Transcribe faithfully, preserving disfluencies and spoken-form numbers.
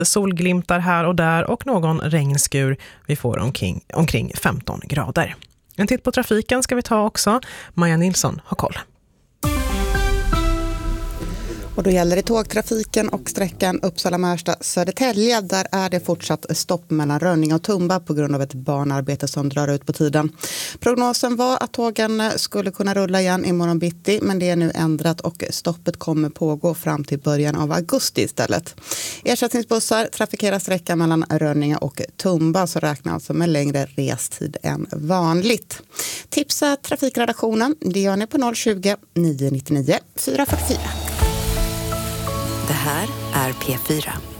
solglimtar här och där och någon regnskur. Vi får omkring, omkring femton grader. En titt på trafiken ska vi ta också. Maja Nilsson har koll. Och då gäller det tågtrafiken och sträckan Uppsala-Märsta-Södertälje. Där är det fortsatt stopp mellan Rönninge och Tumba på grund av ett banarbete som drar ut på tiden. Prognosen var att tågen skulle kunna rulla igen imorgon bitti, men det är nu ändrat och stoppet kommer pågå fram till början av augusti istället. Ersättningsbussar trafikerar sträckan mellan Rönninge och Tumba, så räknar alltså med längre restid än vanligt. Tipsa trafikredaktionen, det gör ni på noll tjugo, nio nio nio, fyra fyra fyra. Det här är P fyra.